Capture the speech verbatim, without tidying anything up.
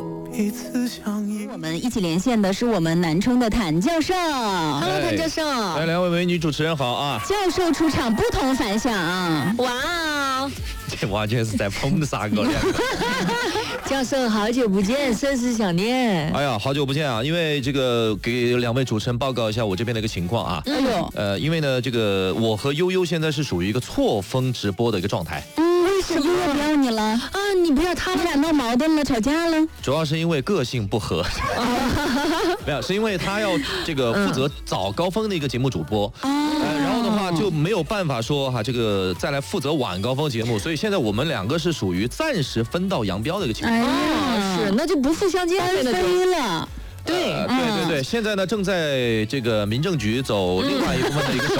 彼此相依。 我们一起连线的是我们南充的谭教授。 Hello， 谭教授。 来，两位美女主持人好啊！ 教授出场不同凡响啊！ 哇哦， 这完全是在捧杀个两个。 教授好久不见，甚是想念。 哎呀，好久不见啊！因为这个给两位主持人报告一下我这边的一个情况啊。 哎呦， 呃，因为呢，这个我和悠悠现在是属于一个错峰直播的一个状态。 嗯，为什么悠悠不要你了？ 啊，你不要他你俩闹矛盾了，吵架了？ 主要是因为个性不合。没有，是因为他要这个负责早高峰的一个节目主播。 哦。 呃，然后的话就没有办法说哈，这个再来负责晚高峰节目，所以现在我们两个是属于暂时分道扬镳的一个情况。 哎呀， 哦，是，那就不负相见单飞了。 对、 呃，对对对，现在呢正在这个民政局走另外一部分的一个手